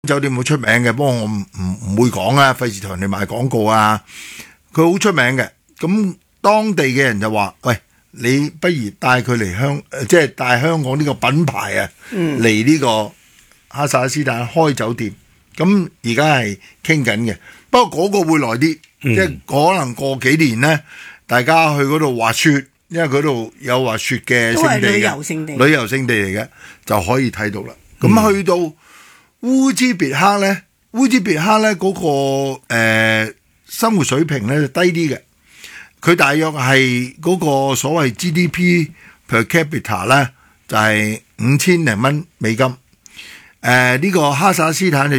酒店好出名嘅，不過我唔會講啦，費事同人哋賣廣告啊。佢好出名嘅，咁當地嘅人就話：喂，你不如帶佢嚟即係帶香港呢個品牌啊，嚟呢個哈薩克斯坦開酒店。咁而家係傾緊嘅，不過嗰個會耐啲，即係可能過幾年呢，大家去嗰度滑雪，因為嗰度有滑雪嘅聖地嘅，旅遊勝地嚟嘅，就可以睇到啦。咁去到烏茲別克咧，嗰個生活水平咧就低啲嘅，佢大約係嗰個所謂 GDP per capita 咧就係5000零蚊美金，呢個哈薩克斯坦就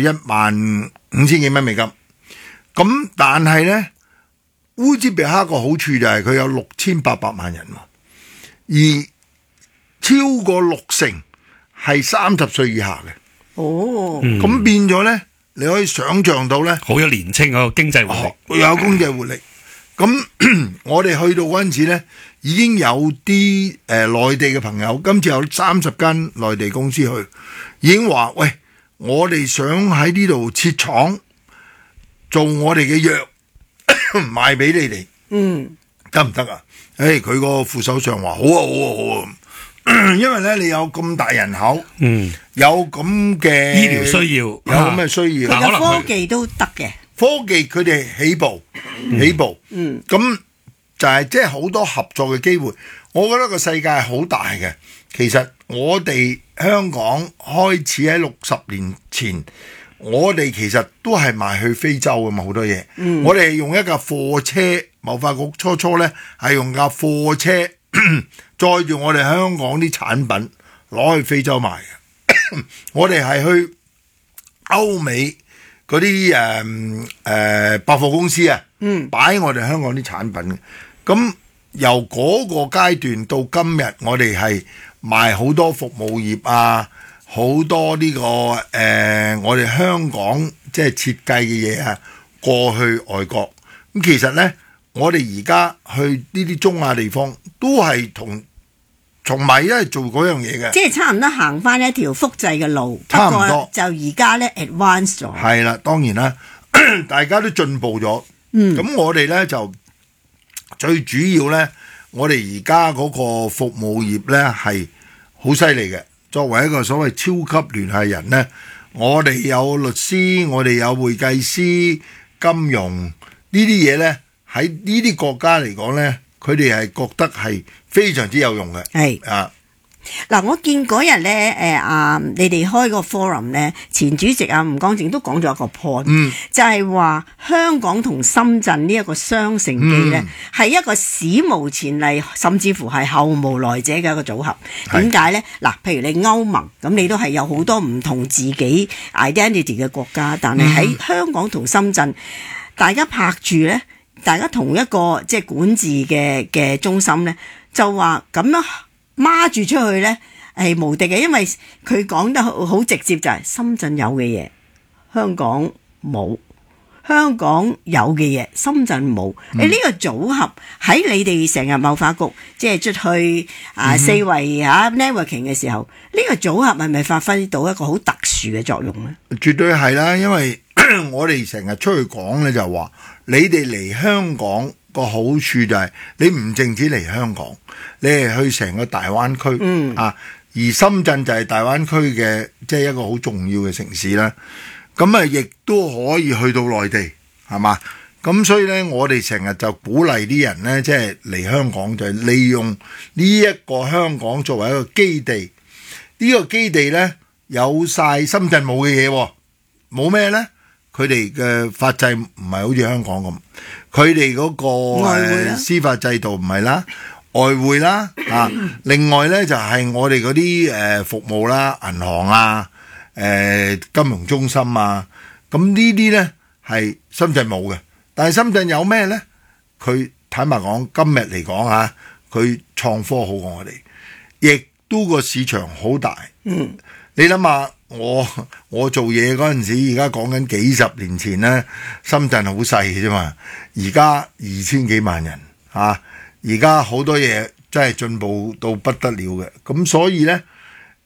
15000幾蚊美金。咁但係咧，烏茲別克個好處就係佢有6800萬人，而超過60%係30歲以下嘅。咁變咗咧，你可以想象到咧， 好有年青嗰個經濟活力， 有經濟活力。咁我哋去到嗰陣時咧，已經有啲內地嘅朋友，今次有30間內地公司去，已經話：喂，我哋想喺呢度設廠，做我哋嘅藥賣俾你哋，得唔得啊？佢個副首相話：好啊，好啊，好啊。因為咧，你有咁大人口，有咁嘅醫療需要， 有咁嘅需要， 佢嘅科技都得嘅。 科技佢哋起步，咁就係即係好多合作嘅機會。我覺得個世界係好大嘅。其實我哋香港開始喺60年前，我哋其實都係賣去非洲噶嘛，好多嘢。我哋係用一架貨車，貿發局初咧係用架貨車載住我哋香港啲產品攞去非洲賣嘅。我哋係去歐美嗰啲百貨公司啊，擺我哋香港啲產品嘅。咁由嗰個階段到今日，我哋係賣好多服務業啊，好多呢個我哋香港即係設計嘅嘢啊，過去外國。咁其實咧，我哋而家去呢啲中亞地方，都係從埋都係做嗰樣嘢嘅， 即係差唔多行翻一條複製嘅路， 差唔多就而家咧 advance 咗。 係啦，當然啦，大家都進步咗。咁我哋咧就最主要咧，我哋而家嗰個服務業咧係好犀利嘅。作為一個所謂超級聯繫人咧，我哋有律師，我哋有會計師、金融呢啲嘢咧，喺呢啲國家嚟講咧，佢哋係覺得係非常之有用嘅。 係啊， 嗱，我見嗰日咧，你哋開個 forum 咧，前主席吳光正都講咗一個 point，就係話香港同深圳呢一個雙城記咧，係一個史無前例，甚至乎係後無來者嘅一個組合。點解咧？嗱，譬如你歐盟咁，你都係有好多唔同自己 identity 嘅國家，但係喺香港同深圳，大家拍住咧，大家同一個即係管治嘅中心咧，就話咁樣孖住出去咧係無敵嘅，因為佢講得好直接，就係深圳有嘅嘢香港冇，香港有嘅嘢深圳冇。呢個組合喺你哋成日貿發局即係出去四圍networking 嘅時候，呢個組合係咪發揮到一個好特殊嘅作用咧？ 絕對係啦，因為我哋成日出去講咧就話，你哋嚟香港個好處就係你唔淨止嚟香港，你係去成個大灣區而深圳就係大灣區嘅即係一個好重要嘅城市啦。咁啊，亦都可以去到內地，係嘛？咁所以咧，我哋成日就鼓勵啲人咧，即係嚟香港就係利用呢一個香港作為一個基地。呢個基地咧有晒深圳冇嘅嘢，冇咩咧？佢哋嘅法制唔係好似香港咁，佢哋嗰個司法制度唔係啦，外匯啦另外咧就係我哋嗰啲服務啦，銀行啊，金融中心啊，咁呢啲咧係深圳冇嘅。但係深圳有咩咧？佢坦白講，今日嚟講佢創科好過我哋，亦都個市場好大。你諗下。我做嘢嗰陣時，而家講緊幾十年前咧，深圳好細嘅啫嘛。而家2000幾萬人而家好多嘢真係進步到不得了嘅。咁所以咧，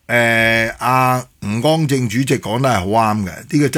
阿吳光正主席講得係好啱嘅，呢個真